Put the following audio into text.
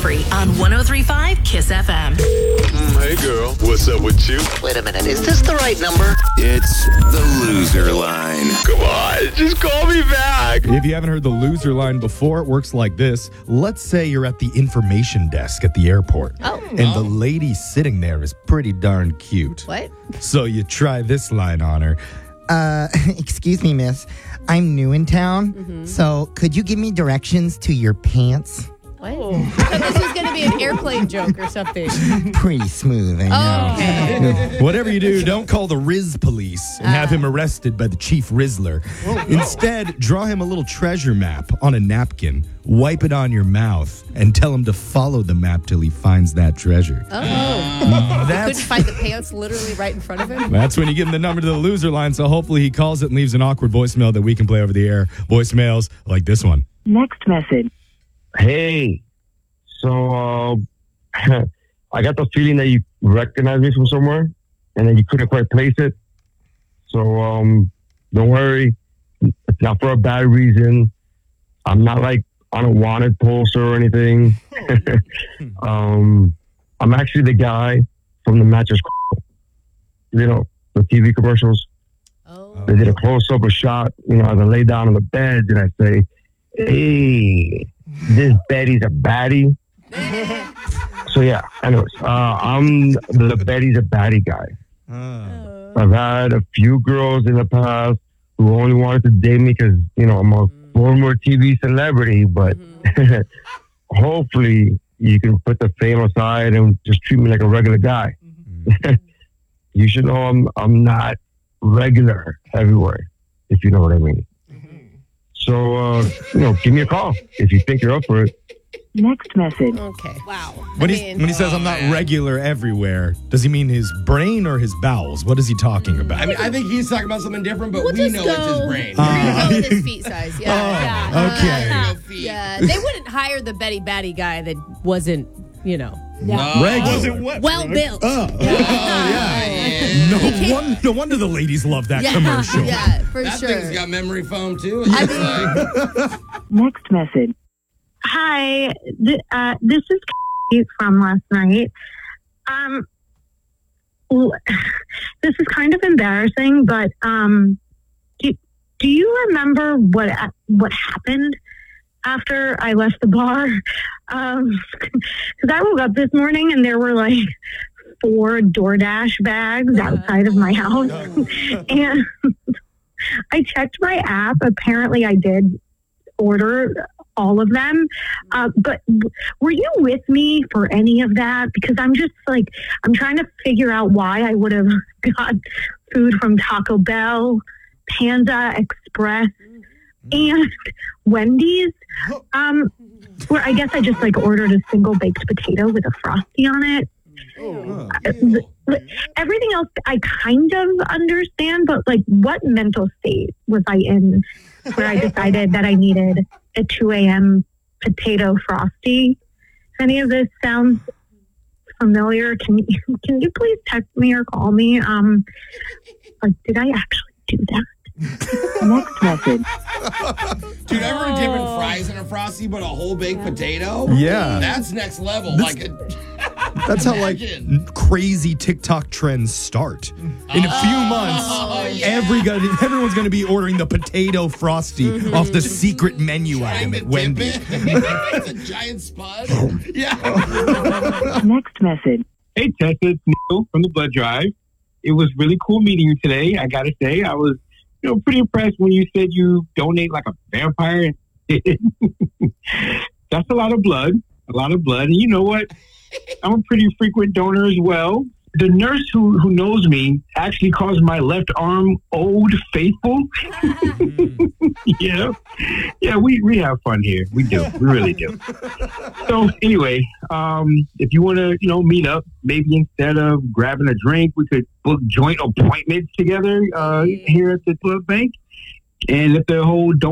Joffrey on 103.5 Kiss FM. Hey, girl. What's up with you? Wait a minute. Is this the right number? It's the loser line. Come on, just call me back. If you haven't heard the loser line before, it works like this. Let's say you're at the information desk at the airport. And the lady sitting there is pretty darn cute. What? So you try this line on her. Excuse me, miss. I'm new in town, so could you give me directions to your pants? What? I thought this was going to be an airplane joke or something. Pretty smooth, I know. Okay. Whatever you do, don't call the Riz police and have him arrested by the chief Rizzler. Instead, draw him a little treasure map on a napkin, wipe it on your mouth, and tell him to follow the map till he finds that treasure. Couldn't find the pants literally right in front of him? That's when you give him the number to the loser line, so hopefully he calls it and leaves an awkward voicemail that we can play over the air. Voicemails like this one. Next message. Hey, so I got the feeling that you recognize me from somewhere and then you couldn't quite place it. So don't worry. It's not for a bad reason. I'm not like on a wanted poster or anything. I'm actually the guy from the Mattress, the TV commercials. Oh. They did a close-up, a shot, as I lay down on the bed and I say, hey, this Betty's a baddie. So yeah, anyways, I'm the Betty's a baddie guy. I've had a few girls in the past who only wanted to date me because, I'm a former TV celebrity, but hopefully you can put the fame aside and just treat me like a regular guy. You should know I'm not regular everywhere, if you know what I mean. So, give me a call if you think you're up for it. Next message. Okay. Wow. When he says I'm not regular everywhere, does he mean his brain or his bowels? What is he talking about? I mean, I think he's talking about something different, but We'll we just know go- it's his brain. We're going to go with his feet size. Yeah. Okay. Yeah. They wouldn't hire the Betty Batty guy that wasn't, well built. No wonder the ladies love that Yeah, commercial. yeah, for That sure. thing's got memory foam, too. Next message. Hi, this is Kate from last night. This is kind of embarrassing, but do you remember what happened after I left the bar? Because I woke up this morning and there were like 4 DoorDash bags outside of my house, and I checked my app. Apparently, I did order all of them. But were you with me for any of that? Because I'm just I'm trying to figure out why I would have got food from Taco Bell, Panda Express, and Wendy's. Where I guess I just ordered a single baked potato with a Frosty on it. Everything else I kind of understand, but what mental state was I in where I decided that I needed a 2 a.m. potato Frosty? If any of this sounds familiar, can you please text me or call me? Did I actually do that? Next message. Dude, ever dipping fries in a Frosty, but a whole baked potato? Yeah. That's next level. That's how crazy TikTok trends start. In a few months, everyone's going to be ordering the potato Frosty off the secret menu item at Wendy's. It's a giant spud. Yeah. Next message. Hey, Tessa, it's Neil from the Blood Drive. It was really cool meeting you today. I got to say, I was pretty impressed when you said you donate like a vampire. That's a lot of blood. And you know what? I'm a pretty frequent donor as well. The nurse who knows me actually calls my left arm Old Faithful. Yeah, we have fun here. We do. We really do. So anyway, if you want to, meet up, maybe instead of grabbing a drink, we could book joint appointments together here at the Club Bank. And if the whole